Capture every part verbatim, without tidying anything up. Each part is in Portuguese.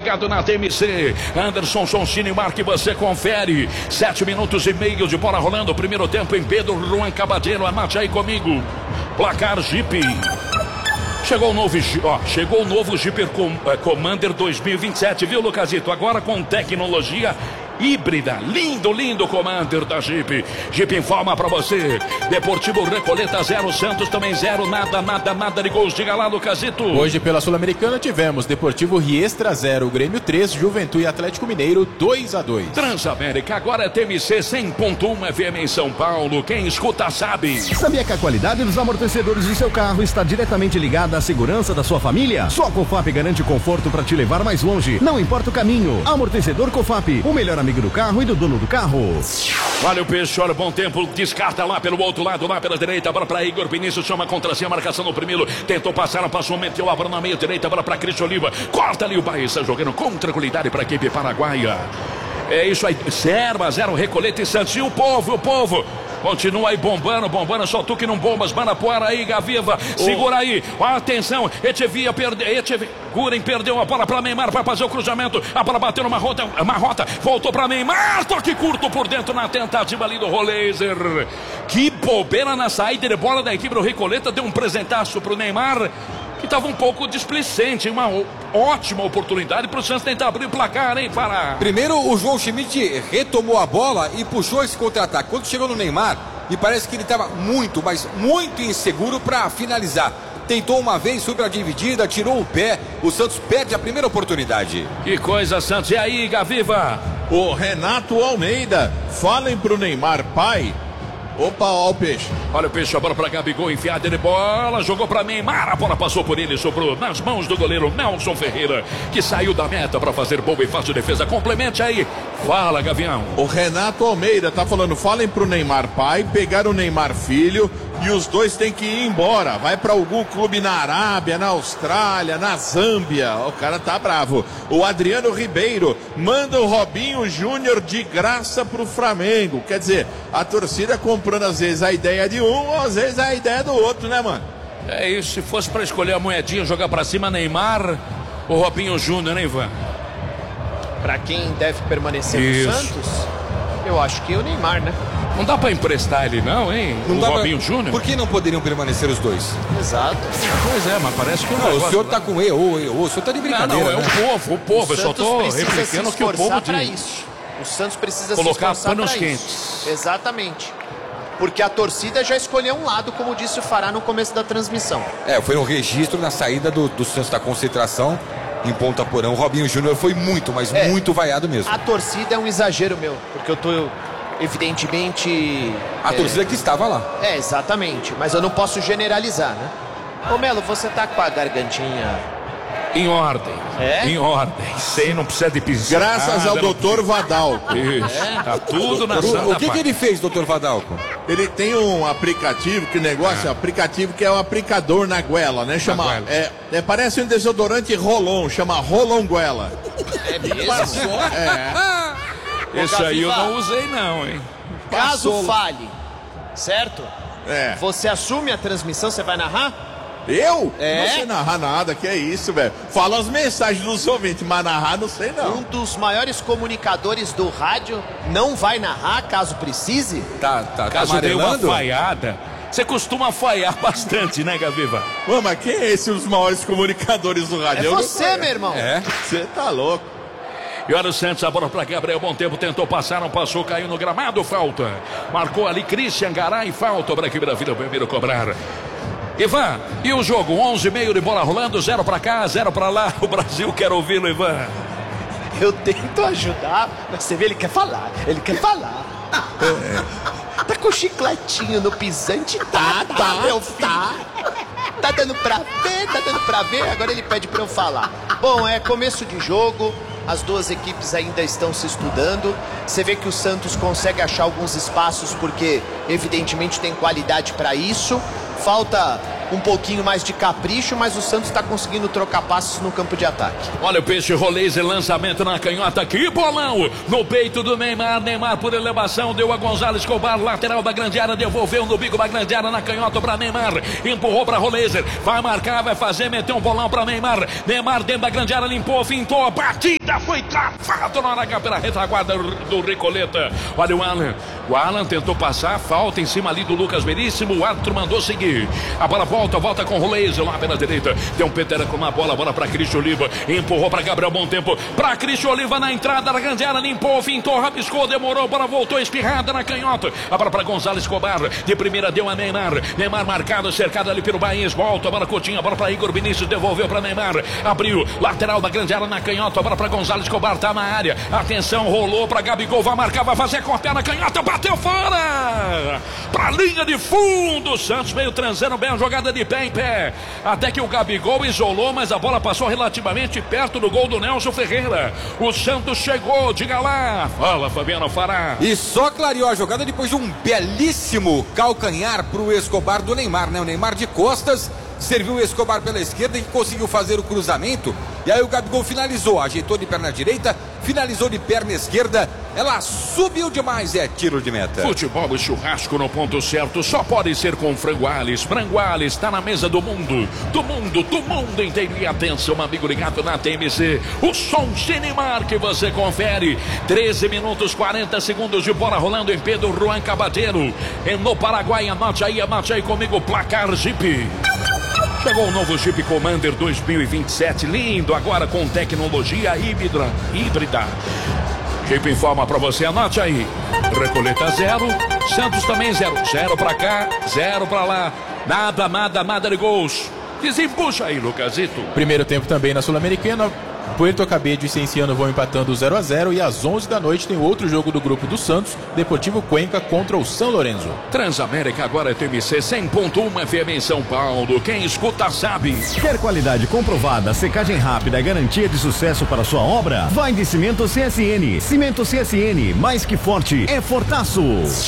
ligado na T M C. Anderson Sonsini marca e você confere. Sete minutos e meio de bola rolando. Primeiro tempo em Pedro Juan Cabadeiro. Anote aí comigo. Placar Jeep. Chegou o novo, ó, chegou o novo Jeep Commander dois mil e vinte e sete, viu, Lucasito? Agora com tecnologia híbrida. Lindo, lindo Commander da Jeep. Jeep informa pra você. Deportivo Recoleta zero, Santos também zero. Nada, nada, nada de gols. Diga lá, Lucasito. Hoje pela Sul-Americana tivemos Deportivo Riestra zero, Grêmio três, Juventude Atlético Mineiro dois a dois. Transamérica, agora é T M C cem ponto um F M em São Paulo. Quem escuta sabe. Sabia que a qualidade dos amortecedores do seu carro está diretamente ligada à segurança da sua família? Só a Cofap garante conforto para te levar mais longe. Não importa o caminho. Amortecedor Cofap, o melhor amigo do carro e do dono do carro. Olha o peixe, olha, bom tempo, descarta lá pelo outro lado, lá pela direita, bola para Igor Vinícius, chama contra si a marcação no primeiro, tentou passar, passou, meteu a bola na meia direita, bola para Cristian Oliva, corta ali o Bahia, está jogando com tranquilidade para a equipe paraguaia. É isso aí, zero a zero, Recoleta e Santos, e o povo, o povo continua aí bombando, bombando, só tu que não bombas, Manapuara aí, Gaviva, segura aí, atenção, Etchevia perdeu, Etchevia, Guren perdeu a bola para Neymar, vai fazer o cruzamento, a bola bateu numa rota, uma rota, voltou para Neymar, toque curto por dentro na tentativa ali do Roleiser, que bobeira na saída de bola da equipe do Recoleta, deu um presentaço pro Neymar, que estava um pouco displicente, uma ótima oportunidade para o Santos tentar abrir o placar, hein, Pará? Primeiro o João Schmidt retomou a bola e puxou esse contra-ataque. Quando chegou no Neymar, me parece que ele estava muito, mas muito inseguro para finalizar. Tentou uma vez, foi para a dividida, tirou o pé, o Santos perde a primeira oportunidade. Que coisa, Santos, e aí, Gaviva? O Renato Almeida, falem pro Neymar, pai. Opa, ó o peixe. Olha o peixe, a bola para Gabigol, enfiada de bola, jogou para Neymar, a bola passou por ele, sobrou nas mãos do goleiro Nelson Ferreira, que saiu da meta para fazer boa e fácil defesa. Complemente aí, fala, Gavião. O Renato Almeida tá falando, falem pro Neymar pai, pegaram o Neymar filho e os dois têm que ir embora. Vai para algum clube na Arábia, na Austrália, na Zâmbia. O cara tá bravo. O Adriano Ribeiro manda o Robinho Júnior de graça pro Flamengo. Quer dizer, a torcida comprando às vezes a ideia de um, ou às vezes a ideia do outro, né, mano? É isso, se fosse para escolher a moedinha, jogar para cima Neymar ou Robinho Júnior, né, Ivan? Para quem deve permanecer isso. no Santos, eu acho que o Neymar, né? Não dá pra emprestar ele não, hein? Não o dá Robinho pra... Júnior? Por que não poderiam permanecer os dois? Exato. Pois é, mas parece que o não, negócio... o senhor tá com E O, E O, o senhor tá de brincadeira, Não, não, é né? o povo, o povo, o eu só tô replicando que o povo pra diz. isso. O Santos precisa colocar se esforçar panos pra quentes. Isso. Exatamente. Porque a torcida já escolheu um lado, como disse o Fará no começo da transmissão. É, foi um registro na saída do, do Santos da concentração em Ponta Porã. O Robinho Júnior foi muito, mas é, muito vaiado mesmo. A torcida é um exagero meu, porque eu tô... evidentemente... A é... torcida que estava lá. É, exatamente. Mas eu não posso generalizar, né? Ô, Melo, você tá com a gargantinha... Em ordem. É? Em ordem. Sem, não precisa de pisar. Graças ao doutor Vadalco. Isso. É? Tá tudo na santa O, o que, que ele fez, doutor Vadalco? Ele tem um aplicativo, que negócio é aplicativo que é um aplicador na goela, né? Chama, goela. é, é, parece um desodorante Rolon, chama Rolon Goela. É mesmo? Passou, é. Esse aí eu não usei não, hein? Caso Passou. falhe, certo? É. Você assume a transmissão, você vai narrar? Eu? É? Não sei narrar nada, que é isso, velho. Fala as mensagens dos ouvintes, mas narrar não sei não. Um dos maiores comunicadores do rádio não vai narrar caso precise? Tá, tá, tá Caso dê uma amarelando? falhada. Você costuma falhar bastante, né, Gaviva? Mano, mas quem é esse, os maiores comunicadores do rádio? É Eu não você, conheço. meu irmão. É. Você tá louco. E olha o Santos, a bola para Gabriel, bom tempo, tentou passar, não passou, caiu no gramado, falta. Marcou ali Christian Garay, falta para a equipe da Vila Belmiro cobrar. Ivan, e o jogo? onze e meio de bola rolando, zero para cá, zero para lá. O Brasil quer ouvi-lo, Ivan. Eu tento ajudar, mas você vê, ele quer falar, ele quer falar. É. Tá com chicletinho no pisante? Tá, tá, tá meu filho. Tá. Tá dando pra ver, tá dando pra ver, agora ele pede pra eu falar. Bom, é começo de jogo, as duas equipes ainda estão se estudando. Você vê que o Santos consegue achar alguns espaços porque, evidentemente, tem qualidade pra isso. falta um pouquinho mais de capricho, mas o Santos está conseguindo trocar passos no campo de ataque. Olha o peixe rolês, lançamento na canhota, que bolão no peito do Neymar, Neymar por elevação, deu a Gonzalo Escobar, lateral da grande área, devolveu no bico da grande área, na canhota para Neymar, empurrou para Roleiser, vai marcar, vai fazer, meteu um bolão para Neymar, Neymar dentro da grande área, limpou, fintou, a batida foi travado na hora pela retaguarda do Recoleta. Olha o Alan, o Alan tentou passar, falta em cima ali do Lucas Veríssimo, o árbitro mandou seguir, a bola volta, volta com o Roleiser lá pela direita, tem um petereco na bola, bola para Cristian Oliva, empurrou para Gabriel Bom Tempo, para Cristian Oliva na entrada da grande área, limpou, fintou, rabiscou, demorou, a bola voltou espirrada na canhota, a bola para Gonzalo Escobar, de primeira deu a Neymar, Neymar marcado, cercado ali pelo Baís, volta, a bola curtinha, a bola para Igor Vinícius, devolveu para Neymar, abriu, lateral da grande área na canhota, a bola para Gonzalo Escobar, tá na área, atenção, rolou para Gabigol, vai marcar, vai fazer com a perna canhota, bateu fora, pra linha de fundo, o Santos veio transando bem a jogada de pé em pé, até que o Gabigol isolou, mas a bola passou relativamente perto do gol do Nelson Ferreira, o Santos chegou, diga lá, fala Fabiano Fará. E só clareou a jogada depois de um belíssimo calcanhar pro Escobar do Neymar, né? O Neymar de costas, serviu o Escobar pela esquerda e conseguiu fazer o cruzamento, e aí o Gabigol finalizou, ajeitou de perna direita, finalizou de perna esquerda, ela subiu demais, é tiro de meta. Futebol e churrasco no ponto certo só pode ser com Frangoales. Frangoales está na mesa do mundo, do mundo, do mundo inteiro. E atenção, amigo ligado na T M C, o som Cinemar que você confere. treze minutos, quarenta segundos de bola rolando em Pedro Juan Cabadeiro, no Paraguai. Anote aí, anote aí comigo, placar Jeep. Chegou o novo Jeep Commander dois mil e vinte e sete, lindo agora com tecnologia híbrida. híbrida. Jeep informa pra você, anote aí. Recoleta zero, Santos também zero. Zero pra cá, zero pra lá. Nada, nada, nada de gols. Desempuxa aí, Lucasito. Primeiro tempo também na Sul-Americana. Puerto Cabello e Cienciano vão empatando zero a zero e às onze da noite tem outro jogo do grupo do Santos, Deportivo Cuenca contra o São Lourenço. Transamérica agora é T M C cem ponto um F M em São Paulo. Quem escuta sabe. Quer qualidade comprovada, secagem rápida, garantia de sucesso para sua obra? Vai de Cimento C S N. Cimento C S N, mais que forte, é fortaço.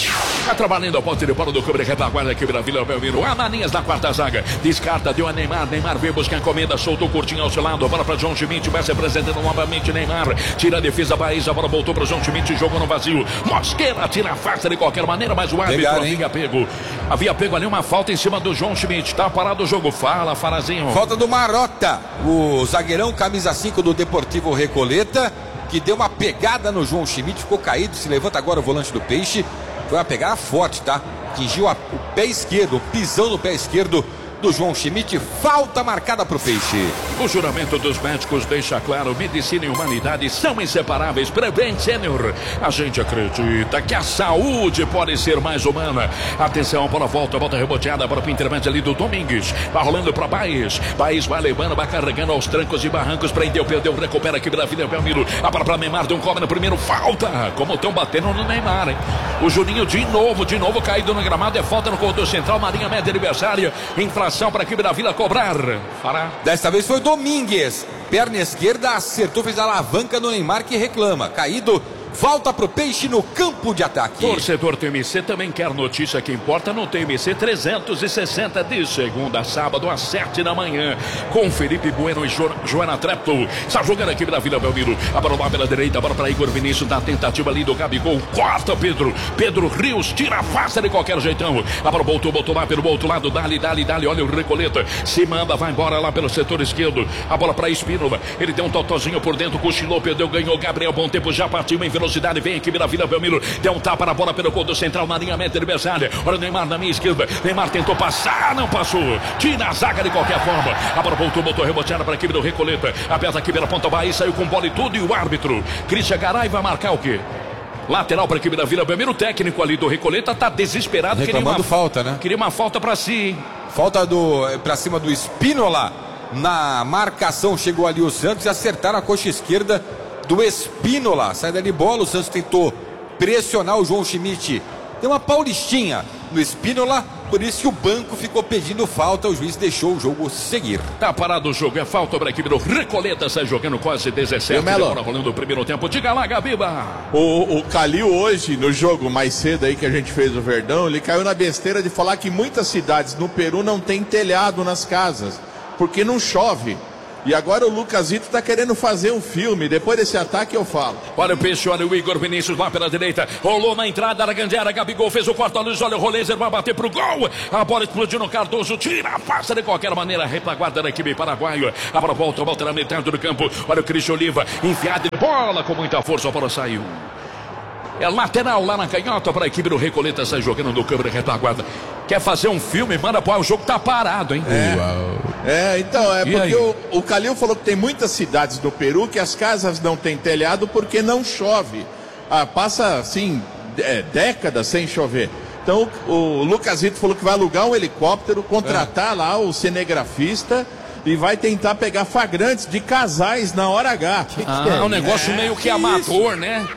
Tá trabalhando a ponte de bola do clube de retaguarda aqui da Vila Belmiro. Ananinhas na quarta zaga. Descarta, deu a Neymar. Neymar veio buscar a encomenda, soltou curtinho ao seu lado. Bola para João Schmidt, vai se apresentando novamente Neymar. Tira a defesa Bahia, a bola voltou para João Schmidt, jogou no vazio. Mosqueira tira a face de qualquer maneira, mas o árbitro havia pego. Havia pego ali uma falta em cima do João Schmidt. Tá parado o jogo. Fala, Farazinho. Falta do Marota, o zagueirão camisa cinco do Deportivo Recoleta, que deu uma pegada no João Schmidt, ficou caído, se levanta agora o volante do Peixe. Foi uma pegada forte, tá? Atingiu a, o pé esquerdo, o pisão no pé esquerdo do João Schmidt, falta marcada pro Peixe. O juramento dos médicos deixa claro, medicina e humanidade são inseparáveis. Prevent Senior, a gente acredita que a saúde pode ser mais humana. Atenção, bola volta, volta reboteada para o intermédio ali do Domingues, vai rolando para Baez, Baez vai levando, vai carregando aos trancos e barrancos, prendeu, perdeu, recupera aqui pela Vila Belmiro, a bola para Neymar, deu um cobre no primeiro, falta, como estão batendo no Neymar, hein? O Juninho de novo, de novo caído no gramado, é falta no corredor central, Marinha média adversária, infração para a equipe da Vila cobrar. Fará. Desta vez foi Domingues, perna esquerda, acertou, fez a alavanca no Neymar que reclama, caído. Volta pro Peixe no campo de ataque. Torcedor T M C também quer notícia que importa no T M C trezentos e sessenta de segunda a sábado às sete da manhã com Felipe Bueno e jo Joana Trepto. Está jogando a equipe da Vila Belmiro. A bola lá pela direita, a bola para Igor Vinícius na tentativa ali do Gabigol. Corta Pedro. Pedro Rios tira a face de qualquer jeitão. A bola voltou, voltou lá pelo outro lado. Dali, dali, dali. Olha o Recoleta. Se manda, vai embora lá pelo setor esquerdo. A bola para Espínola. Ele deu um totozinho por dentro, cochilou, perdeu, ganhou. Gabriel Bom Tempo já partiu em velocidade, vem a equipe da Vila Belmiro, deu um tapa na bola pelo corredor central, na linha média adversária. Olha o Neymar na minha esquerda, Neymar tentou passar, não passou, tira a zaga de qualquer forma, a bola voltou, botou reboteada para a equipe do Recoleta, aperta aqui pela ponta Bahia, saiu com bola e tudo, e o árbitro, Christian Garay, vai marcar o quê? Lateral para a equipe da Vila Belmiro, o técnico ali do Recoleta tá desesperado, reclamando queria uma falta, né? Queria uma falta para si, hein? Falta do, para cima do Espínola, na marcação chegou ali o Santos e acertaram a coxa esquerda do Espínola, saída de bola, o Santos tentou pressionar o João Schmidt, deu uma paulistinha no Espínola, Por isso que o banco ficou pedindo falta, o juiz deixou o jogo seguir. Tá parado o jogo, é falta para a equipe do Recoleta, sai jogando quase dezessete. Agora rolando o primeiro tempo. Diga lá, Gabiba. O, o Calil hoje, no jogo mais cedo aí que a gente fez o Verdão, ele caiu na besteira de falar que muitas cidades no Peru não tem telhado nas casas, porque não chove. E agora o Lucasito tá querendo fazer um filme. Depois desse ataque eu falo. Olha o peixe, olha o Igor Vinícius lá pela direita. Rolou na entrada, Aragandera, Gabigol fez o corta-luz. Olha o Rolezer, vai bater pro gol. A bola explodiu no Cardoso, tira, passa de qualquer maneira. Retaguarda da equipe paraguaia. A bola volta, volta na metade do campo. Olha o Cristian Oliva, enfiada de bola com muita força, a bola saiu. É lateral lá na canhota para a equipe do Recoleta, sai jogando no câmera retaguarda. Quer fazer um filme? Manda pro ar, o jogo tá parado, hein? É, é então, é E porque aí? o, o Calil falou que tem muitas cidades do Peru que as casas não têm telhado porque não chove. Ah, passa, assim, é, décadas sem chover. Então o, o Lucasito falou que vai alugar um helicóptero, contratar é. lá o cinegrafista e vai tentar pegar flagrantes de casais na hora H. Ah, é um negócio é, meio que, que amador, isso? né?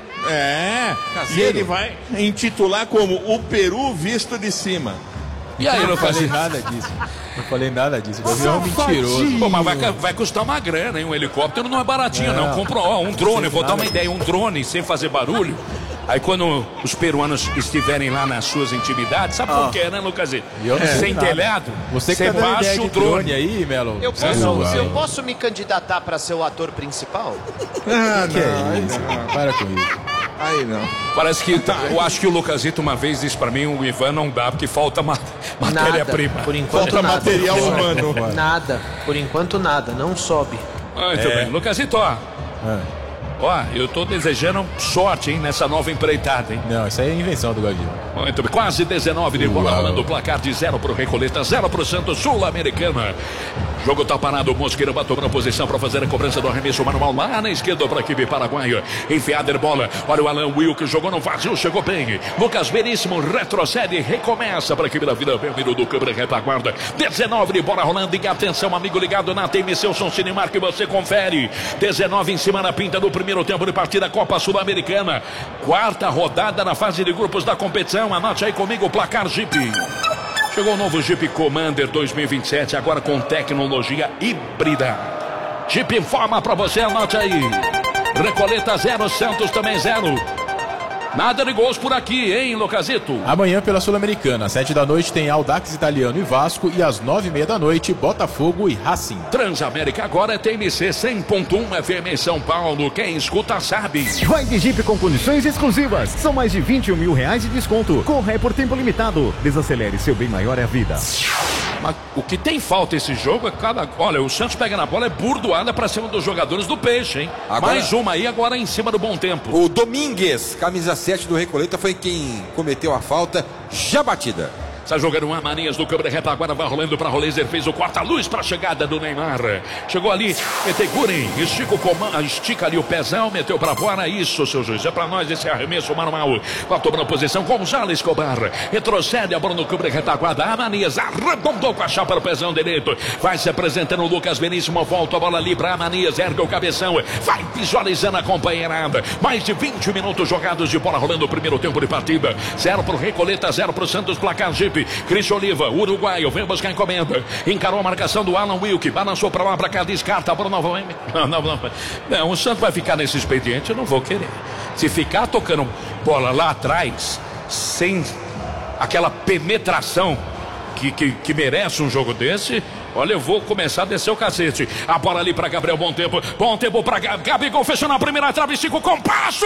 É, Caseiro. E ele vai intitular como O Peru Visto de Cima. E aí, eu não falei nada disso. Não falei nada disso. Eu é um mentiroso. Pô, mas vai, vai custar uma grana, hein? Um helicóptero não é baratinho, não. não. Compra ó, um drone, vou dar uma ideia, um drone sem fazer barulho. Aí quando os peruanos estiverem lá nas suas intimidades, sabe por quê, né, Lucasito? É. Sem telhado, você que tá baixa o drone. drone aí, Melo. Eu posso, eu posso me candidatar para ser o ator principal? Ah, que não, é isso? Não, para com isso. Aí não. Parece que eu acho que o Lucasito uma vez disse pra mim, o Ivan não dá porque falta ma matéria-prima. Por enquanto falta nada. material humano. Nada. Por enquanto nada. Não sobe. Muito É. bem. Lucasito, ó. É. Ó, eu tô desejando sorte, hein, nessa nova empreitada, hein? Não, isso aí é invenção do Gaguinho. Muito bem, quase dezenove de bola, Uau. rolando o placar de zero pro Recoleta, zero pro Santos, Sul-Americana. Jogo tá parado, o Mosqueira vai tomando posição para fazer a cobrança do arremesso manual lá na esquerda para a equipe paraguaia. Enfiada de bola, olha o Alan Will que jogou no vazio, chegou bem. Lucas Veríssimo retrocede, recomeça para a equipe da Vida Belmiro do câmera retaguarda. dezenove de bola rolando e atenção, amigo ligado na T M C, o São Cinemar que você confere. dezenove em cima na pinta do primeiro tempo de partida Copa Sul-Americana. Quarta rodada na fase de grupos da competição. Anote aí comigo o placar Jeep. Chegou o novo Jeep Commander dois mil e vinte e sete, agora com tecnologia híbrida. Jeep informa pra você, anote aí. Recoleta zero, Santos também zero. Nada de gols por aqui, hein, Lucasito? Amanhã pela Sul-Americana, às sete da noite tem Audax Italiano e Vasco e às nove e meia da noite Botafogo e Racing. Transamérica agora é T M C cem ponto um F M em São Paulo. Quem escuta sabe. Vai de Jeep com condições exclusivas. São mais de vinte e um mil reais de desconto. Corre por tempo limitado. Desacelere, seu bem maior é a vida. Mas o que tem falta esse jogo é cada... Olha, o Santos pega na bola, é burdoada pra cima dos jogadores do Peixe, hein? Agora... Mais uma aí agora em cima do Bom Tempo. O Domingues, camisa sete do Recoleta, foi quem cometeu a falta já batida. Está jogando uma Manias do câmera retaguarda, vai rolando para Rolezer, fez o corta-luz para a chegada do Neymar. Chegou ali, Eteguren, estica o comando, estica ali o pezão, meteu para fora. Isso, seu juiz, é para nós esse arremesso manual. Faltou na posição, Gonzalo Escobar. Retrocede a bola no câmera retaguarda. A Manias arredondou com a chapa no pezão direito. Vai se apresentando o Lucas Veríssimo, volta a bola ali para a Manias, erga o cabeção. Vai visualizando a companheirada. Mais de vinte minutos jogados de bola rolando o primeiro tempo de partida. Zero para o Recoleta, zero para o Santos, placar Jeep. Cristian Oliva, uruguaio, vem buscar a encomenda. Encarou a marcação do Alan Wilk, balançou pra lá, pra cá, descarta a bola novamente. Não, não, não. Não, o Santos vai ficar nesse expediente, eu não vou querer. Se ficar tocando bola lá atrás, sem aquela penetração que, que, que merece um jogo desse, olha, eu vou começar a descer o cacete. A bola ali para Gabriel, bom tempo. Bom tempo para Gabigol, fechou na primeira trave, Chico com passo.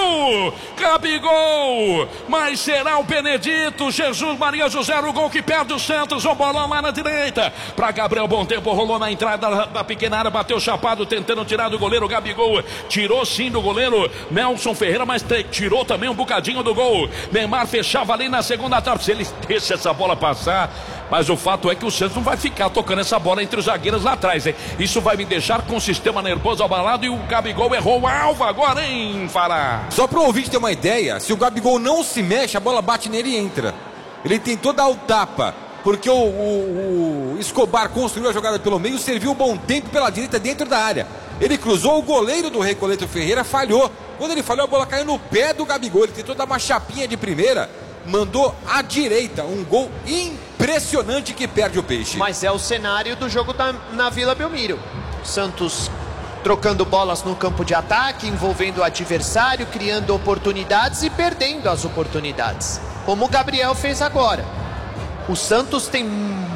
Gabigol, mas será o Benedito, Jesus Maria José, o gol que perde o Santos. O bolão lá na direita para Gabriel, bom tempo, rolou na entrada da pequena área, bateu chapado, tentando tirar do goleiro. Gabigol tirou sim do goleiro Nelson Ferreira, mas tirou também um bocadinho do gol. Neymar fechava ali na segunda trave. Se ele deixa essa bola passar, mas o fato é que o Santos não vai ficar tocando essa bola entre os zagueiros lá atrás, hein? Isso vai me deixar com o sistema nervoso abalado e o Gabigol errou o alvo agora, hein, Fará? Só para o ouvinte ter uma ideia, se o Gabigol não se mexe, a bola bate nele e entra. Ele tentou dar o tapa, porque o, o, o Escobar construiu a jogada pelo meio, serviu um bom tempo pela direita dentro da área. Ele cruzou, o goleiro do Recoleta Ferreira falhou. Quando ele falhou, a bola caiu no pé do Gabigol. Ele tentou dar uma chapinha de primeira, mandou à direita, um gol impecável. impressionante que perde o Peixe. Mas é o cenário do jogo da, na Vila Belmiro. Santos trocando bolas no campo de ataque, envolvendo o adversário, criando oportunidades e perdendo as oportunidades, como o Gabriel fez agora. O Santos tem,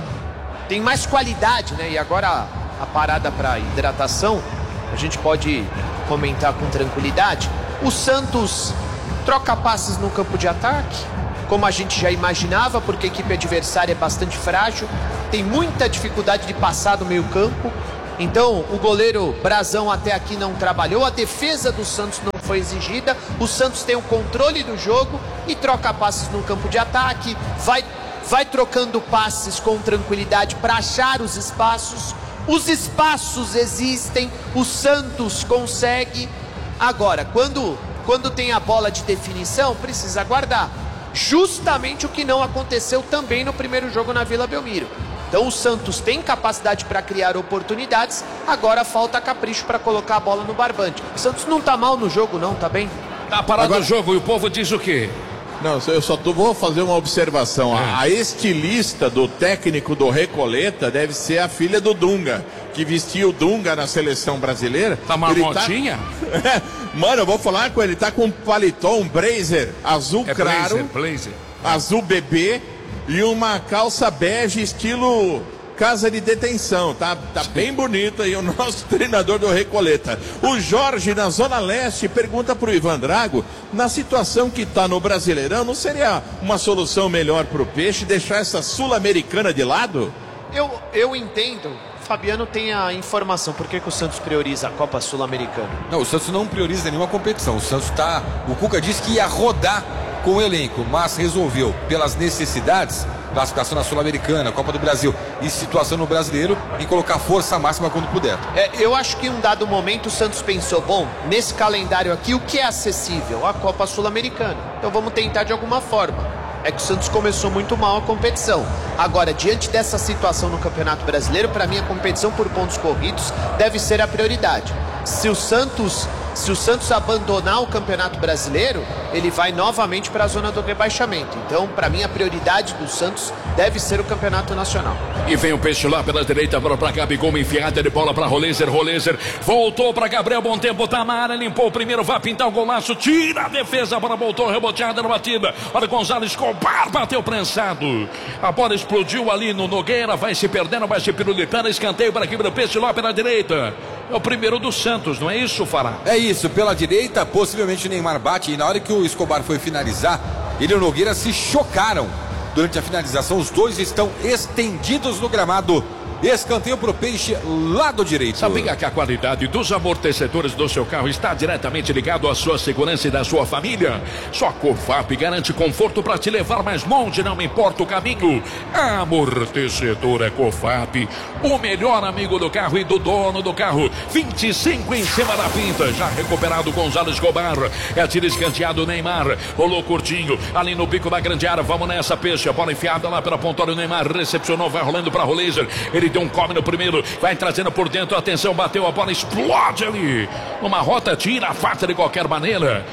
tem mais qualidade, né? E agora a, a parada para hidratação, a gente pode comentar com tranquilidade. O Santos troca passes no campo de ataque, como a gente já imaginava, porque a equipe adversária é bastante frágil, tem muita dificuldade de passar do meio campo. Então o goleiro Brazão até aqui não trabalhou, a defesa do Santos não foi exigida, o Santos tem o controle do jogo e troca passes no campo de ataque, vai, vai trocando passes com tranquilidade para achar os espaços. Os espaços existem, o Santos consegue. Agora, quando, quando tem a bola de definição, precisa aguardar. Justamente o que não aconteceu também no primeiro jogo na Vila Belmiro. Então o Santos tem capacidade para criar oportunidades, agora falta capricho para colocar a bola no barbante. O Santos não tá mal no jogo não, tá bem? Tá parado Agora... o jogo e o povo diz o quê? Não, eu só tô, vou fazer uma observação. A, a estilista do técnico do Recoleta deve ser a filha do Dunga, que vestiu o Dunga na seleção brasileira. Tá marmotinha? Tá... Mano, eu vou falar com ele, tá com um paletó, um blazer azul é claro, blazer, blazer. azul bebê e uma calça bege estilo casa de detenção, tá, tá bem bonito aí o nosso treinador do Recoleta. O Jorge, na Zona Leste, pergunta pro Ivan Drago, na situação que tá no Brasileirão, não seria uma solução melhor pro Peixe deixar essa Sul-Americana de lado? Eu, eu entendo. Fabiano tem a informação, por que, que o Santos prioriza a Copa Sul-Americana? Não, o Santos não prioriza nenhuma competição. O Santos tá. O Cuca disse que ia rodar com o elenco, mas resolveu, pelas necessidades, classificação na Sul-Americana, Copa do Brasil e situação no Brasileiro, em colocar força máxima quando puder. É, eu acho que em um dado momento o Santos pensou, bom, nesse calendário aqui, o que é acessível? A Copa Sul-Americana. Então vamos tentar de alguma forma. É que o Santos começou muito mal a competição. Agora, diante dessa situação no Campeonato Brasileiro, para mim a competição por pontos corridos deve ser a prioridade. Se o Santos, se o Santos abandonar o Campeonato Brasileiro, ele vai novamente para a zona do rebaixamento. Então, para mim, a prioridade do Santos deve ser o Campeonato Nacional. E vem o Peixe lá pela direita, bola para Gabigol, uma enfiada de bola para Rolezer, Rolezer voltou para Gabriel, bom tempo, Tamara, limpou o primeiro, vai pintar o golaço, tira a defesa, a bola voltou, reboteada na batida, olha Gonzalez, Escobar, bateu prensado, a bola explodiu ali no Nogueira, vai se perdendo, vai se pirulitando, escanteio para a equipe do Peixe lá pela direita. É o primeiro do Santos, não é isso, Fará? É isso, pela direita, possivelmente o Neymar bate, e na hora que o Escobar foi finalizar, ele e o Nogueira se chocaram. Durante a finalização, os dois estão estendidos no gramado. Escanteio pro Peixe, lado direito. Sabia que a qualidade dos amortecedores do seu carro está diretamente ligado à sua segurança e da sua família? Só a Cofap garante conforto para te levar mais longe, não importa o caminho. Amortecedor é Cofap, o melhor amigo do carro e do dono do carro. vinte e cinco em cima da pinta, já recuperado Gonzalo Escobar. É tiro escanteado, Neymar, rolou curtinho, ali no bico da grande área, vamos nessa, Peixe, a bola enfiada lá pela pontória, o Neymar recepcionou, vai rolando para Rolezer, ele deu um come no primeiro, vai trazendo por dentro, atenção, bateu a bola, explode ali, uma rota, tira a faca de qualquer maneira.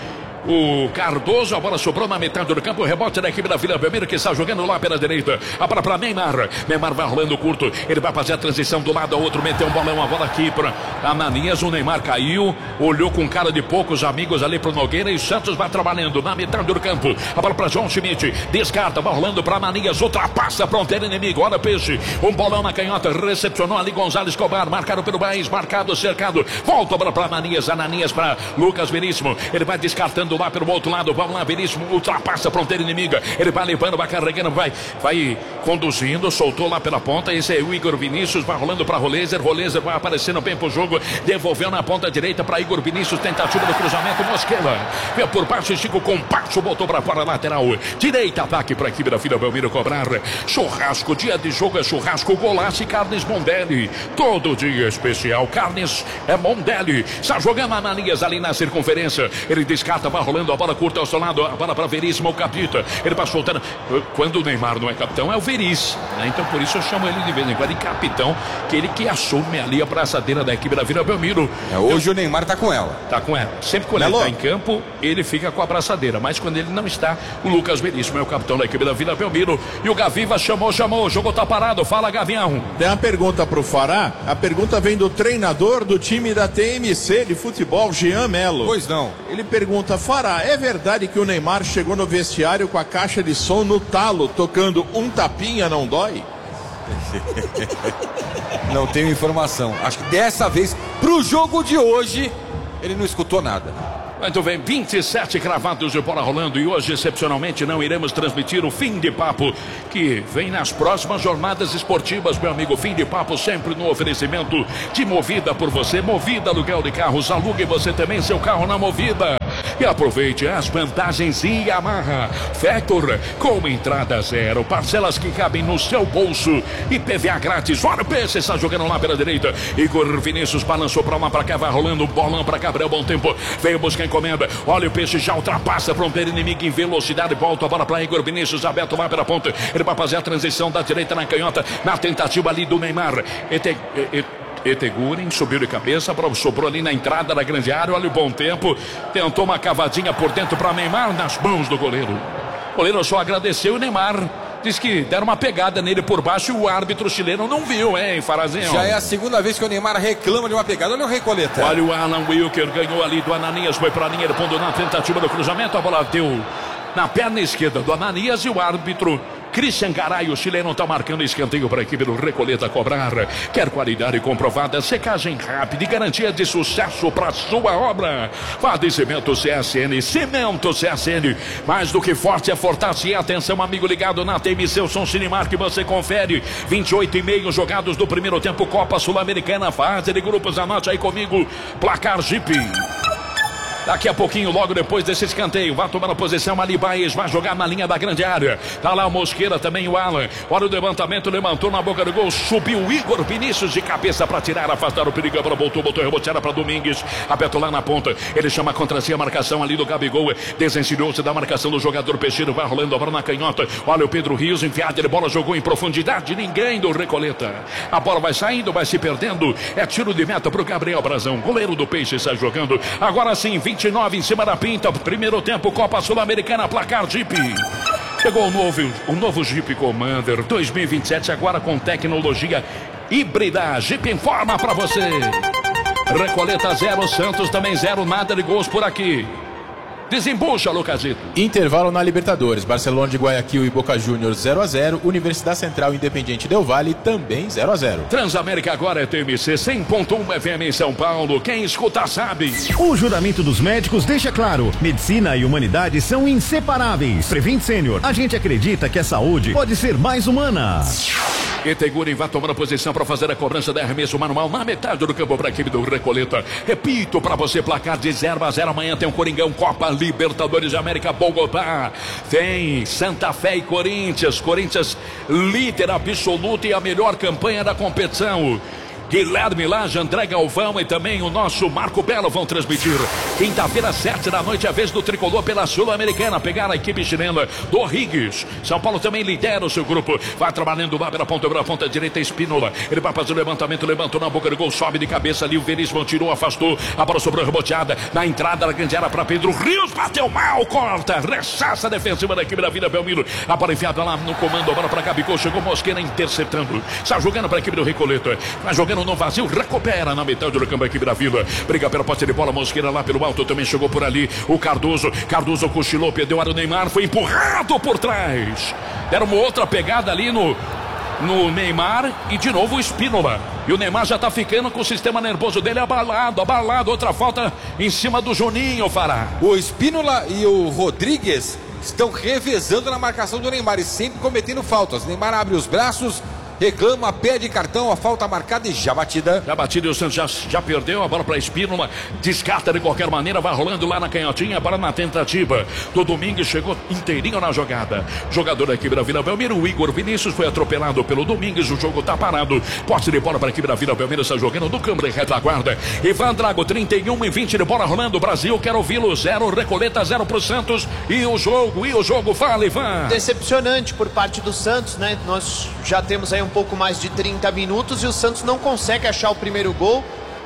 O Cardoso, a bola sobrou na metade do campo, o rebote da equipe da Vila Belmiro que está jogando lá pela direita. A bola para Neymar. Neymar vai rolando curto, ele vai fazer a transição do lado ao outro, meteu um bolão, a bola aqui para Ananias. O Neymar caiu, olhou com cara de poucos amigos ali pro Nogueira e o Santos vai trabalhando na metade do campo. A bola para João Schmidt, descarta, vai rolando para Ananias, ultrapassa a fronteira inimigo. Olha Peixe, um bolão na canhota, recepcionou ali Gonzalo Escobar, marcado pelo Baís, marcado, cercado. Volta a bola para Ananias, Ananias para Lucas Veríssimo, ele vai descartando lá pelo outro lado, vamos lá, Veríssimo, ultrapassa a fronteira inimiga, ele vai levando, vai carregando, vai, vai conduzindo, soltou lá pela ponta, esse é o Igor Vinícius, vai rolando para Rolezer, Rolezer vai aparecendo bem pro jogo, devolveu na ponta direita para Igor Vinícius, tentativa do cruzamento, Mosquera, veio por baixo, Chico com passo, botou para fora, lateral, direita, ataque para a equipe da Vila Belmiro cobrar, churrasco, dia de jogo é churrasco, golaço e carnes Mondelli, todo dia especial, carnes é Mondelli, está jogando Ananias ali na circunferência, ele descarta, vai vai rolando, a bola curta ao seu lado, a bola para Veríssimo, o Capita. Ele passou soltando. Quando o Neymar não é capitão, é o Veríssimo, né? Então por isso eu chamo ele de vez em quando de capitão, que ele que assume ali a braçadeira da equipe da Vila Belmiro. É, hoje eu... o Neymar tá com ela. Tá com ela. Sempre quando ele está em campo, ele fica com a braçadeira. Mas quando ele não está, o Lucas Veríssimo é o capitão da equipe da Vila Belmiro. E o Gaviva chamou, chamou, o jogo tá parado. Fala, Gavião. Tem uma pergunta pro Fará. A pergunta vem do treinador do time da T M C de futebol, Jean Melo. Pois não. Ele pergunta, Fará, é verdade que o Neymar chegou no vestiário com a caixa de som no talo, tocando Um Tapinha Não Dói? Não tenho informação. Acho que dessa vez, pro jogo de hoje, ele não escutou nada. Muito bem, vinte e sete cravados de bola rolando e hoje, excepcionalmente, não iremos transmitir o Fim de Papo, que vem nas próximas jornadas esportivas, meu amigo. Fim de Papo sempre no oferecimento de Movida por você. Movida Aluguel de Carros, alugue você também seu carro na Movida. E aproveite as vantagens Yamaha Factor, com entrada zero, parcelas que cabem no seu bolso e P V A grátis. Olha o peixe, está jogando lá pela direita. Igor Vinícius balançou pra lá, pra cá, vai rolando, bolão pra Gabriel, bom tempo, veio buscar encomenda. Olha o peixe, já ultrapassa a fronteira inimiga em velocidade, volta a bola pra Igor Vinícius, aberto lá pela ponta. Ele vai fazer a transição da direita na canhota, na tentativa ali do Neymar. Ete, et, Eteguren subiu de cabeça, sobrou ali na entrada da grande área. Olha o bom tempo, tentou uma cavadinha por dentro para Neymar, nas mãos do goleiro. O goleiro só agradeceu, o Neymar diz que deram uma pegada nele por baixo e o árbitro chileno não viu, hein, Farazinho? Já é a segunda vez que o Neymar reclama de uma pegada. Olha o Recoleta. Olha o Alan Wilker, ganhou ali do Ananias, foi para a linha de fundo na tentativa do cruzamento, a bola deu na perna esquerda do Ananias e o árbitro Christian Garay, o chileno, está marcando escanteio para a equipe do Recoleta cobrar. Quer qualidade comprovada, secagem rápida e garantia de sucesso para sua obra. Padecimento C S N, Cimento C S N, mais do que forte é Fortace. Atenção, amigo ligado na T M C, o Som Cinemark, você confere. vinte e oito e meio jogados do primeiro tempo, Copa Sul-Americana, fase de grupos, anote aí comigo, placar Jeep. Daqui a pouquinho, logo depois desse escanteio, vai tomar a posição ali, Baez, vai jogar na linha da grande área. Tá lá o Mosqueira, também o Alan. Olha o levantamento, levantou na boca do gol, subiu o Igor Vinícius de cabeça para tirar, afastar o perigo, agora voltou, botou reboteada para Domingues, apertou lá na ponta, ele chama contra si a marcação ali do Gabigol, desencilhou-se da marcação do jogador Peixeiro, vai rolando a bola na canhota. Olha o Pedro Rios, enfiado, ele bola jogou em profundidade, ninguém do Recoleta. A bola vai saindo, vai se perdendo, é tiro de meta pro Gabriel Brazão, goleiro do Peixe, está jogando. Agora sim, vinte e nove em cima da pinta, primeiro tempo, Copa Sul-Americana, placar Jeep. Chegou o novo, o novo Jeep Commander dois mil e vinte e sete, agora com tecnologia híbrida. Jeep informa pra você. Recoleta zero, Santos também zero, nada de gols por aqui. Desembucha, Lucasito. Intervalo na Libertadores. Barcelona de Guayaquil e Boca Juniors zero a zero. Universidade Central Independiente Del Valle também zero a zero. Transamérica agora é T M C cem ponto um F M em São Paulo. Quem escuta sabe. O juramento dos médicos deixa claro: medicina e humanidade são inseparáveis. Prevent Senior, a gente acredita que a saúde pode ser mais humana. Eteguren vai tomando a posição para fazer a cobrança da arremesso manual na metade do campo para a equipe do Recoleta. Repito para você, placar de zero a zero. Amanhã tem um Coringão, Copa Libertadores de América, Bogotá. Tem Santa Fé e Corinthians. Corinthians líder absoluto e a melhor campanha da competição. Guilherme Lage, André Galvão e também o nosso Marco Belo vão transmitir. Quinta-feira, sete da noite, a vez do Tricolor pela Sul-Americana, pegar a equipe chilena do Riggs. São Paulo também lidera o seu grupo, vai trabalhando lá pela ponta, pela ponta direita, Espínola. Ele vai fazer o levantamento, levantou na boca do gol, sobe de cabeça ali, o Veríssimo tirou, afastou, a bola sobrou reboteada, na entrada da grande área para Pedro Rios, bateu mal, corta, rechaça defensiva da equipe da Vila Belmiro. A bola enfiada lá no comando, a bola para Gabigol, chegou Mosqueira interceptando. Está jogando para a equipe do Recoleta, vai jogando no vazio, recupera na metade do campo a equipe da Vila, briga pela posse de bola, Mosqueira lá pelo alto, também chegou por ali o Cardoso, Cardoso cochilou, perdeu a área, o Neymar foi empurrado por trás, deram uma outra pegada ali no no Neymar e de novo o Espínola, e o Neymar já tá ficando com o sistema nervoso dele abalado, abalado, outra falta em cima do Juninho, Fará. O Espínola e o Rodrigues estão revezando na marcação do Neymar e sempre cometendo faltas. Neymar abre os braços, reclama, pede cartão, a falta marcada e já batida. Já batida e o Santos já, já perdeu a bola para Espínola, descarta de qualquer maneira, vai rolando lá na canhotinha, para na tentativa do Domingues, chegou inteirinho na jogada. Jogador da equipe da Vila Belmiro, o Igor Vinícius foi atropelado pelo Domingues, o jogo tá parado. Posse de bola para a equipe da Vila Belmiro, está jogando do câmbio de retaguarda. Ivan Drago, trinta e um e vinte de bola rolando, Brasil, quero ouvi-lo, zero, Recoleta, zero para o Santos. E o jogo, e o jogo, fala, Ivan. Decepcionante por parte do Santos, né? Nós já temos aí um pouco mais de trinta minutos e o Santos não consegue achar o primeiro gol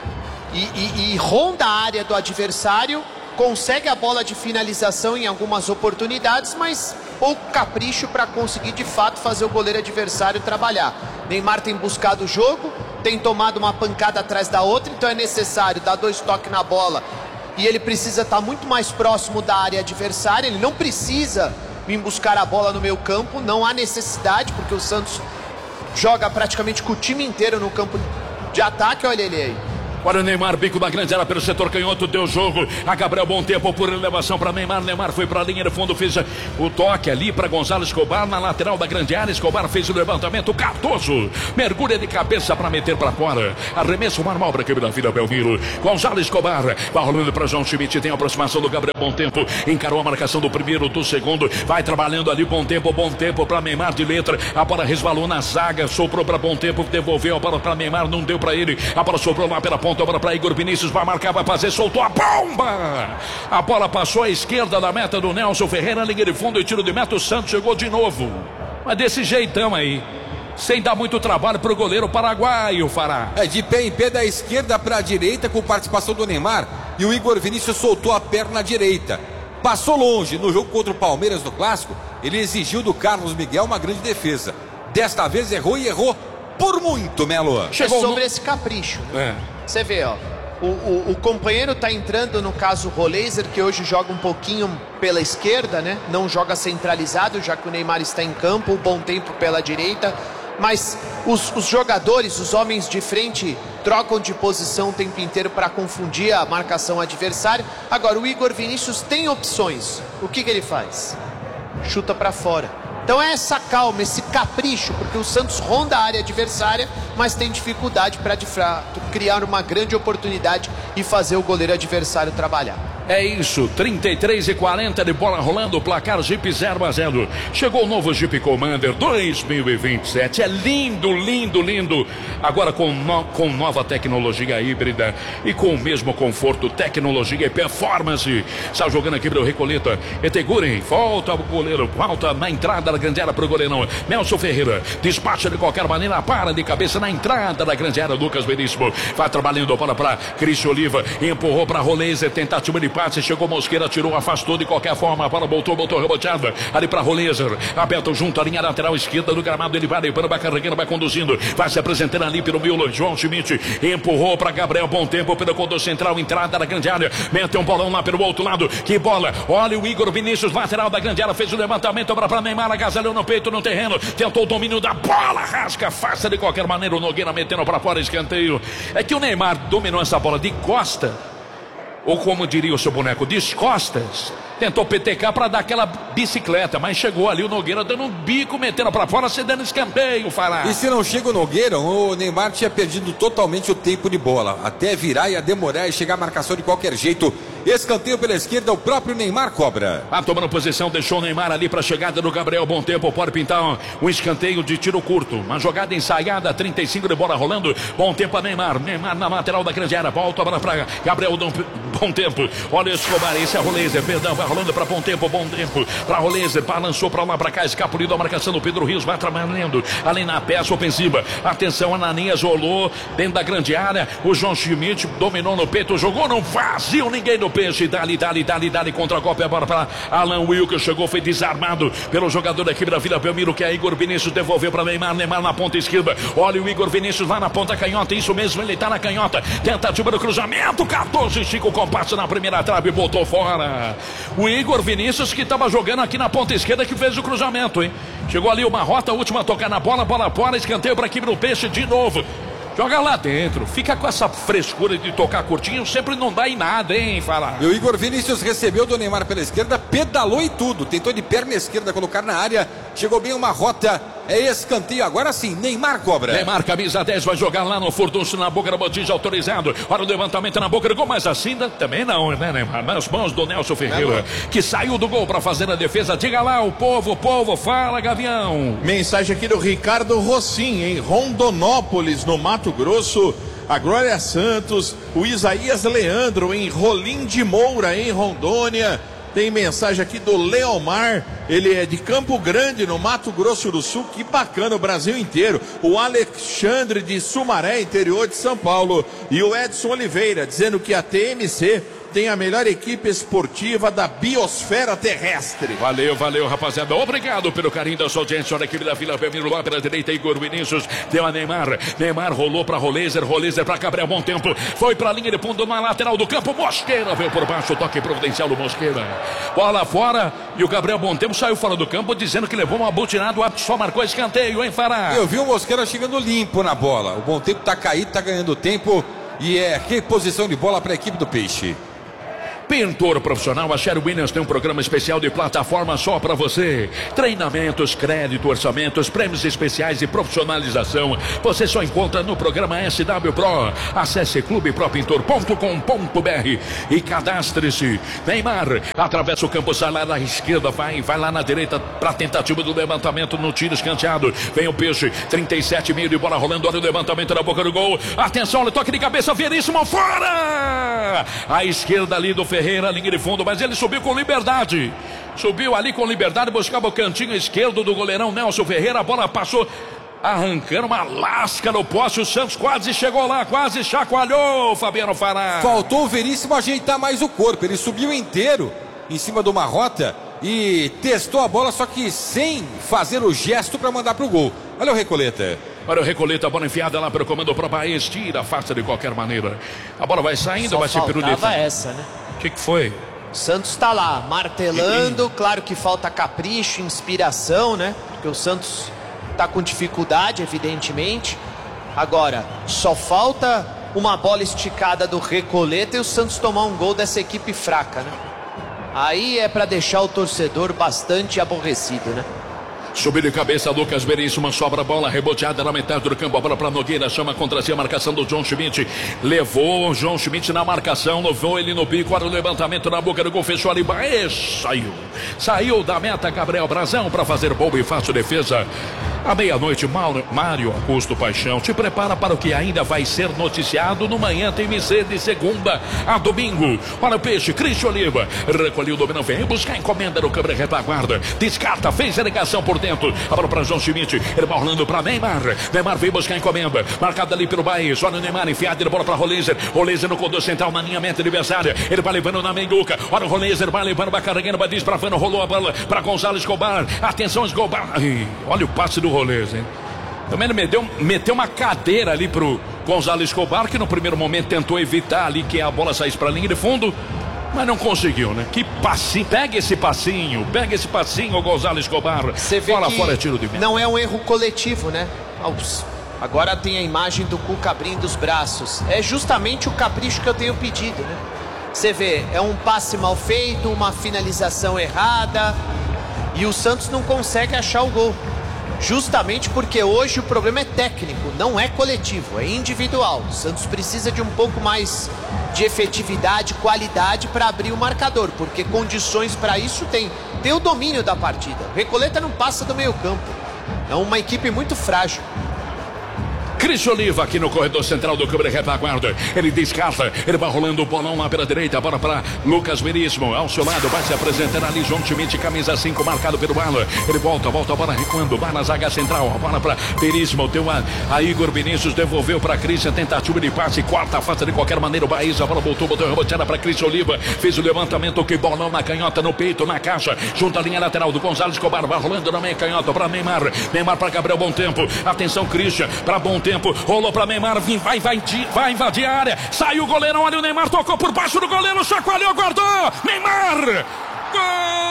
e, e, e ronda a área do adversário, consegue a bola de finalização em algumas oportunidades, mas pouco capricho para conseguir de fato fazer o goleiro adversário trabalhar. Neymar tem buscado o jogo, tem tomado uma pancada atrás da outra, então é necessário dar dois toques na bola e ele precisa estar muito mais próximo da área adversária, ele não precisa vir buscar a bola no meio campo, não há necessidade, porque o Santos joga praticamente com o time inteiro no campo de ataque. Olha ele aí. Olha o Neymar, bico da grande área pelo setor canhoto, deu jogo a Gabriel, bom tempo por elevação para Neymar, Neymar foi para a linha de fundo, fez o toque ali para Gonzalo Escobar na lateral da grande área, Escobar fez o levantamento, Cardoso mergulha de cabeça para meter para fora, arremesso normal para a equipe da Vila Belmiro, Gonzalo Escobar vai rolando para João Schmidt, tem a aproximação do Gabriel, bom tempo, encarou a marcação do primeiro, do segundo, vai trabalhando ali, bom tempo, bom tempo para Neymar de letra, a bola resvalou na zaga, soprou para bom tempo, devolveu a bola para Neymar, não deu para ele, a bola soprou lá pela ponta, a bola para Igor Vinícius, vai marcar, vai fazer, soltou a bomba, a bola passou à esquerda da meta do Nelson Ferreira, linha de fundo e tiro de meta, o Santos chegou de novo, mas desse jeitão aí, sem dar muito trabalho para o goleiro paraguaio, Fará. É de pé em pé da esquerda para a direita, com participação do Neymar, e o Igor Vinícius soltou a perna direita, passou longe. No jogo contra o Palmeiras no Clássico, ele exigiu do Carlos Miguel uma grande defesa, desta vez errou e errou por muito, Melo. Chegou é sobre no... esse capricho, né? É. Você vê, ó, o, o, o companheiro tá entrando, no caso o Roleiser, que hoje joga um pouquinho pela esquerda, né? Não joga centralizado, já que o Neymar está em campo, bom tempo pela direita. Mas os, os jogadores, os homens de frente, trocam de posição o tempo inteiro para confundir a marcação adversária. Agora, o Igor Vinícius tem opções. O que, que ele faz? Chuta para fora. Então é essa calma, esse capricho, porque o Santos ronda a área adversária, mas tem dificuldade para criar uma grande oportunidade e fazer o goleiro adversário trabalhar. É isso, trinta e três e quarenta de bola rolando, placar Jeep zero a zero. Chegou o novo Jeep Commander dois mil e vinte e sete. É lindo, lindo, lindo. Agora com, no, com nova tecnologia híbrida e com o mesmo conforto, tecnologia e performance. Está jogando aqui para o Recoleta. Etegurem, volta o goleiro, volta na entrada da grande área para o goleirão. Nelson Ferreira, despacha de qualquer maneira, para de cabeça na entrada da grande área. Lucas Veríssimo vai trabalhando a bola para Cristian Oliva, empurrou para Roleiser, tentativa de passe, chegou Mosqueira, tirou, afastou de qualquer forma, a bola voltou, voltou reboteada, ali para Roleiser, aberto junto à linha lateral esquerda do gramado, ele vai levando, vai carregando, vai conduzindo, vai se apresentando ali pelo miolo, João Schmidt, empurrou para Gabriel, bom tempo pelo condutor central, entrada da grande área, meteu um bolão lá pelo outro lado, que bola, olha o Igor Vinícius, lateral da grande área, fez o levantamento para Neymar, agasalhou no peito, no terreno, tentou o domínio da bola, rasga, faça de qualquer maneira, o Nogueira metendo para fora, escanteio. É que o Neymar dominou essa bola de costa, ou como diria o seu boneco, descostas, tentou P T K para dar aquela bicicleta, mas chegou ali o Nogueira dando um bico, metendo para fora, cedendo escanteio, Fará. E se não chega o Nogueira, o Neymar tinha perdido totalmente o tempo de bola, até virar, ia demorar e chegar a marcação de qualquer jeito. Escanteio pela esquerda, o próprio Neymar cobra. Ah, tomando posição, deixou o Neymar ali para a chegada do Gabriel, bom tempo, pode pintar um, um escanteio de tiro curto, uma jogada ensaiada, trinta e cinco de bola rolando, bom tempo a Neymar, Neymar na lateral da grande área, volta para Gabriel, bom tempo, olha o Escobar, esse é Roleiser, perdão, vai rolando para bom tempo, bom tempo, para Roleiser, balançou para lá, para cá, escapulido a marcação do Pedro Rios, vai trabalhando ali na peça ofensiva, atenção, Ananias rolou dentro da grande área, o João Schmidt dominou no peito, jogou no vazio, ninguém no peixe, dali, dali, dali, dali, contra a golpe, agora para Alan Wilker, chegou, foi desarmado pelo jogador da equipe da Vila Belmiro, que é Igor Vinícius, devolveu para Neymar, Neymar na ponta esquerda, olha o Igor Vinícius lá na ponta canhota, isso mesmo, ele tá na canhota, tentativa do cruzamento, Cardoso, estica o compasso na primeira trave, botou fora, o Igor Vinícius que estava jogando aqui na ponta esquerda, que fez o cruzamento, hein, chegou ali uma rota, última a tocar na bola, bola fora, escanteio para a equipe do Peixe de novo. Joga lá dentro, fica com essa frescura de tocar curtinho, sempre não dá em nada, hein, Fala. E o Igor Vinícius recebeu do Neymar pela esquerda, pedalou e tudo, tentou de perna esquerda colocar na área, chegou bem uma rota, é escanteio, agora sim, Neymar cobra. Neymar, camisa dez, vai jogar lá no furdunço, na boca da botija, autorizado, olha o levantamento na boca do gol, mas assim também não, né, Neymar? Nas mãos do Nelson Ferreira, que saiu do gol para fazer a defesa. Diga lá, o povo, o povo, fala, Gavião. Mensagem aqui do Ricardo Rossim, em Rondonópolis, no Mato Grosso. A Glória Santos, o Isaías Leandro em Rolim de Moura, em Rondônia. Tem mensagem aqui do Leomar, ele é de Campo Grande, no Mato Grosso do Sul. Que bacana, o Brasil inteiro. O Alexandre de Sumaré, interior de São Paulo. E o Edson Oliveira, dizendo que a T M C tem a melhor equipe esportiva da biosfera terrestre. Valeu, valeu, rapaziada. Obrigado pelo carinho da sua audiência. Olha a equipe da Vila Belmiro lá pela direita, Igor Vinícius. Deu a Neymar. Neymar rolou para Roleiser. Roleiser para Gabriel, bom tempo. Foi para a linha de fundo na lateral do campo. Mosqueira veio por baixo. Toque providencial do Mosqueira. Bola fora. E o Gabriel, bom tempo, saiu fora do campo dizendo que levou uma butinada. O árbitro só marcou escanteio, hein, Fará? Eu vi o Mosqueira chegando limpo na bola. O bom tempo tá caído, tá ganhando tempo. E é reposição de bola para a equipe do Peixe. Pintor profissional, a Sherry Williams tem um programa especial de plataforma só para você. Treinamentos, crédito, orçamentos, prêmios especiais e profissionalização. Você só encontra no programa S W Pro. Acesse clube pro pintor ponto com ponto br e cadastre-se. Neymar atravessa o campo, sai lá na esquerda, vai, vai lá na direita para tentativa do levantamento no tiro escanteado. Vem o Peixe, trinta e sete mil de bola rolando, olha o levantamento na boca do gol. Atenção, olha o toque de cabeça, Veríssimo, fora! A esquerda ali do Ferreira, linha de fundo, mas ele subiu com liberdade. Subiu ali com liberdade, buscava o cantinho esquerdo do goleirão Nelson Ferreira. A bola passou arrancando uma lasca no poste. O Santos quase chegou lá, quase chacoalhou, Fabiano Fará. Faltou o Veríssimo ajeitar mais o corpo. Ele subiu inteiro em cima de uma rota e testou a bola, só que sem fazer o gesto para mandar pro gol. Olha o Recoleta. Olha o Recoleta, a bola enfiada lá pelo comando pro país. Tira, faça de qualquer maneira. A bola vai saindo, Só vai ser pirulito. faltava essa, né? O que, que foi? O Santos tá lá, martelando. Claro que falta capricho, inspiração, né? Porque o Santos tá com dificuldade, evidentemente. Agora, só falta uma bola esticada do Recoleta e o Santos tomar um gol dessa equipe fraca, né? Aí é pra deixar o torcedor bastante aborrecido, né? Subiu de cabeça, Lucas Veríssimo, sobra a bola, reboteada na metade do campo, a bola para Nogueira, chama contra si a marcação do John Schmidt, levou o John Schmidt na marcação, levou ele no bico, olha o levantamento na boca do gol, fechou ali, e saiu, saiu da meta Gabriel Brazão para fazer boa e fácil defesa. À meia-noite, Mário Augusto Paixão te prepara para o que ainda vai ser noticiado no Manhã T M C de segunda a domingo. Olha o Peixe, Cristian Oliva, recolheu o dominão, vem buscar a encomenda no câmera retaguarda, descarta, fez a ligação por dentro, a bola para João Schmidt, ele vai rolando para Neymar, Neymar veio buscar a encomenda, marcado ali pelo Bahia, olha o Neymar enfiado, ele bola para Roleiser, Roleiser no condor central, na linha meta adversária, ele vai levando na menguca, olha o Roleiser, vai levando, vai carregando, vai desbravando, rolou a bola para Gonzalo Escobar, atenção Escobar, ai, olha o passe do Rolês, hein? Também ele meteu, meteu uma cadeira ali pro Gonzalo Escobar, que no primeiro momento tentou evitar ali que a bola saísse para a linha de fundo, mas não conseguiu, né? Que passinho, pega esse passinho, pega esse passinho, Gonzalo Escobar. Você vê bola que fora, tiro de meta. Não é um erro coletivo, né? Agora tem a imagem do Cuca abrindo os braços. É justamente o capricho que eu tenho pedido, né? Você vê, é um passe mal feito, uma finalização errada, e o Santos não consegue achar o gol. Justamente porque hoje o problema é técnico, não é coletivo, é individual. O Santos precisa de um pouco mais de efetividade, qualidade para abrir o marcador, porque condições para isso tem. Tem o domínio da partida. O Recoleta não passa do meio campo. É uma equipe muito frágil. Cristian Oliva aqui no corredor central do câmera retaguarda. Ele descarta, ele vai rolando o bolão lá pela direita, bola para Lucas Veríssimo. Ao seu lado vai se apresentar ali João Schmidt, camisa cinco, marcado pelo Bala. Ele volta, volta a bola recuando, vai na zaga central, a bola para Veríssimo. Deu a, a Igor Vinícius, devolveu para Cristian, tentativa de passe, quarta face de qualquer maneira. O Bahia, a bola voltou, botou a reboteada para Cristian Oliva. Fez o levantamento, que bolão na canhota, no peito, na caixa, junto à linha lateral do Gonzalo Escobar. Vai rolando na meia canhota para Neymar. Neymar para Gabriel, bom tempo. Atenção, Cristian, para bom tempo. Rolou para Neymar, vai, vai, vai invadir a área. Saiu o goleirão, olha o Neymar, tocou por baixo do goleiro, chacoalhou, guardou. Neymar! Gol!